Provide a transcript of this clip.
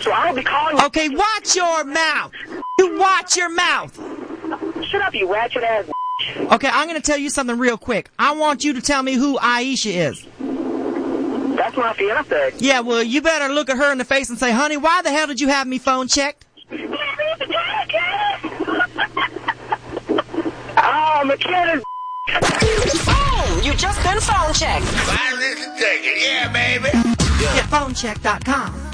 so I don't be calling you. Okay, watch your mouth. You watch your mouth. Shut up, you ratchet ass. Okay, I'm going to tell you something real quick. I want you to tell me who Aisha is. That's my fiance. Yeah, well, you better look at her in the face and say, honey, why the hell did you have me phone checked? Oh, McKenna. Boom! You just been phone checked. Finally, take it. Yeah, baby. GetPhonecheck.com.